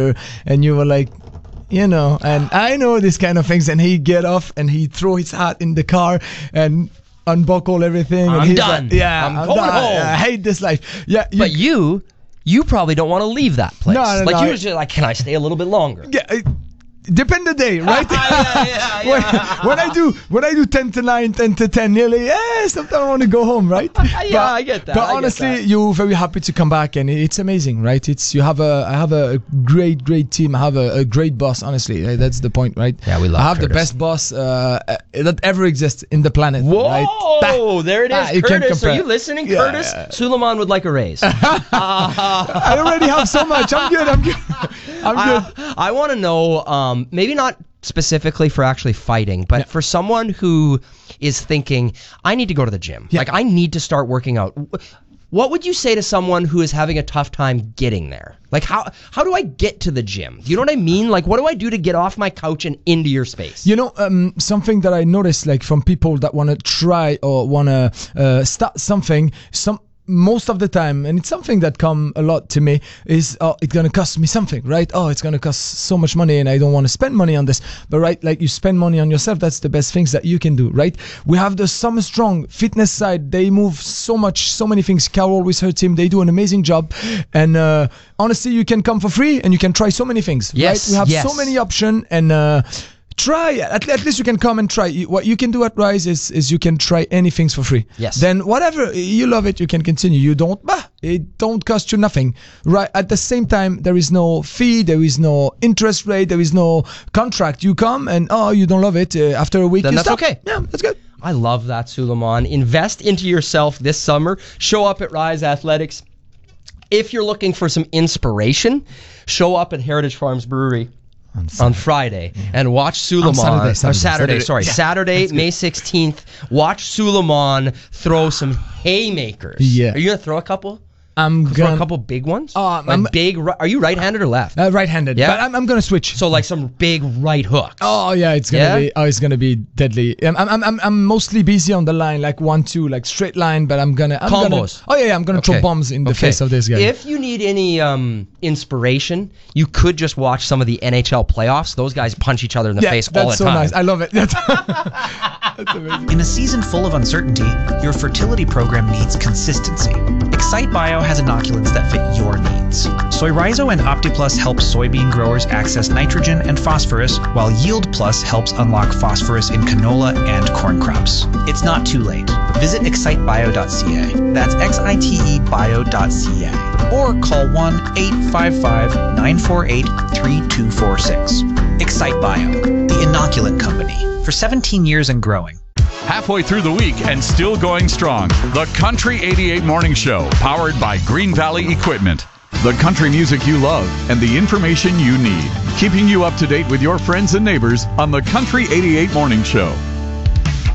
and you were like, and I know this kind of things, and he get off and he throw his hat in the car and unbuckle everything. I'm and he's done. Like, yeah, I'm going done. home. I hate this life. Yeah, But you probably don't want to leave that place. No, like no. you was just like, can I stay a little bit longer? Yeah, depend the day, right? When I do 10 to 9, 10 to 10, nearly, sometimes I want to go home, right? I get that. But honestly, you're very happy to come back, and it's amazing, right? I have a great team. I have a great boss, honestly. That's the point, right? Yeah, we love I have Curtis. the best boss that ever exists in the planet. Whoa, right? there it is. You can't Curtis, are compare. you listening, Yeah, Curtis? yeah. Suleiman would like a raise. I already have so much. I'm good. I'm good. I want to know, maybe not specifically for actually fighting, but for someone who is thinking, I need to go to the gym. Yeah. Like, I need to start working out. What would you say to someone who is having a tough time getting there? Like, how do I get to the gym? Do you know what I mean? Like, what do I do to get off my couch and into your space? Something that I noticed, like, from people that want to try or want to start something, most of the time, and it's something that come a lot to me, is it's gonna cost me something, right? It's gonna cost so much money and I don't want to spend money on this. But right, like, you spend money on yourself, that's the best things that you can do, right? We have the Summer Strong fitness side. They move so many things. Carol with her team, they do an amazing job. And honestly, you can come for free and you can try so many things. Yes, right? We have yes. so many options, and try. At least you can come and try. What you can do at Rise is you can try anything for free. Yes. Then whatever you love it, you can continue. You don't. It don't cost you nothing. Right. At the same time, there is no fee. There is no interest rate. There is no contract. You come and you don't love it. After a week, Then you that's stop. okay. Yeah, that's good. I love that, Suleiman. Invest into yourself this summer. Show up at Rise Athletics. If you're looking for some inspiration, show up at Heritage Farms Brewery on Friday and watch Suleiman. Saturday, May 16th. Watch Suleiman throw some haymakers. Yeah. Are you gonna throw a couple? I'm Throw gonna a couple big ones. I'm- Are you right-handed or left? right-handed. Yeah? But I'm gonna switch. So like some big right hooks. Oh yeah, it's gonna be deadly. I'm mostly busy on the line, like 1-2, like straight line. But I'm gonna Combos. I'm gonna throw bombs in the face of this guy. If you need any inspiration, you could just watch some of the NHL playoffs. Those guys punch each other in the face all the that's so time. nice. I love it. That's amazing. In a season full of uncertainty, your fertility program needs consistency. Excite Bio has inoculants that fit your needs. Soyrizo and OptiPlus help soybean growers access nitrogen and phosphorus, while Yield Plus helps unlock phosphorus in canola and corn crops. It's not too late. Visit excitebio.ca. That's XITE bio.ca. Or call 1-855-948-3246. Excite Bio, the inoculant company, for 17 years and growing. Halfway through the week and still going strong. The Country 88 Morning Show, powered by Green Valley Equipment. The country music you love and the information you need. Keeping you up to date with your friends and neighbors on the Country 88 Morning Show.